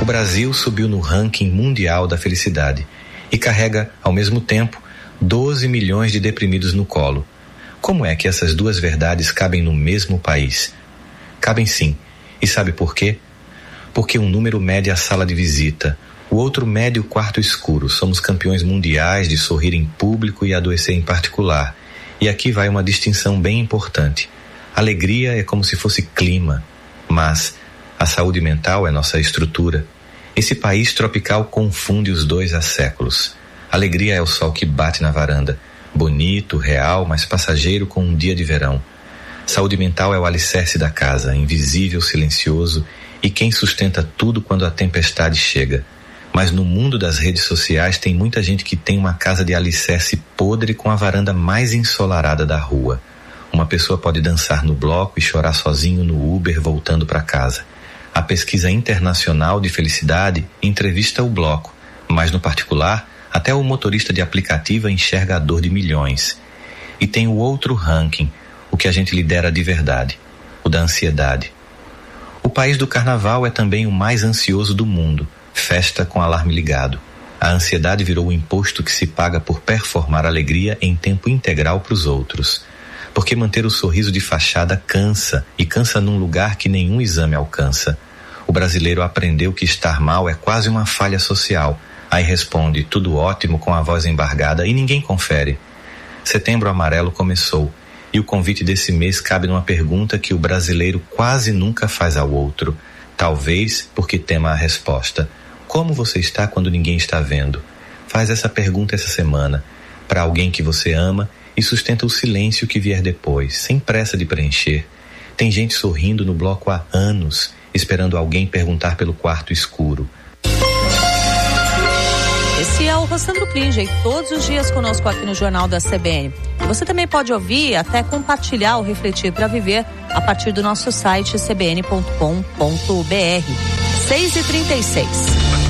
Brasil subiu no ranking mundial da felicidade e carrega, ao mesmo tempo, 12 milhões de deprimidos no colo. Como é que essas duas verdades cabem no mesmo país? Cabem sim. E sabe por quê? Porque um número mede a sala de visita, o outro mede o quarto escuro. Somos campeões mundiais de sorrir em público e adoecer em particular. E aqui vai uma distinção bem importante. Alegria é como se fosse clima, mas a saúde mental é nossa estrutura. Esse país tropical confunde os dois há séculos. Alegria é o sol que bate na varanda, bonito, real, mas passageiro com um dia de verão. Saúde mental é o alicerce da casa, invisível, silencioso, e quem sustenta tudo quando a tempestade chega. Mas no mundo das redes sociais tem muita gente que tem uma casa de alicerce podre com a varanda mais ensolarada da rua. Uma pessoa pode dançar no bloco e chorar sozinho no Uber voltando para casa. A pesquisa internacional de felicidade entrevista o bloco, mas no particular, até o motorista de aplicativo enxerga a dor de milhões. E tem o outro ranking, o que a gente lidera de verdade, o da ansiedade. O país do carnaval é também o mais ansioso do mundo, festa com alarme ligado. A ansiedade virou o imposto que se paga por performar alegria em tempo integral para os outros. Porque manter o sorriso de fachada cansa, e cansa num lugar que nenhum exame alcança. O brasileiro aprendeu que estar mal é quase uma falha social. Aí responde, tudo ótimo, com a voz embargada, e ninguém confere. Setembro Amarelo começou, e o convite desse mês cabe numa pergunta que o brasileiro quase nunca faz ao outro. Talvez porque tema a resposta. Como você está quando ninguém está vendo? Faz essa pergunta essa semana, para alguém que você ama, e sustenta o silêncio que vier depois, sem pressa de preencher. Tem gente sorrindo no bloco há anos, esperando alguém perguntar pelo quarto escuro. Esse é o Roçando Plinge, todos os dias conosco aqui no Jornal da CBN. E você também pode ouvir, até compartilhar o Refletir para Viver a partir do nosso site cbn.com.br. 6h36.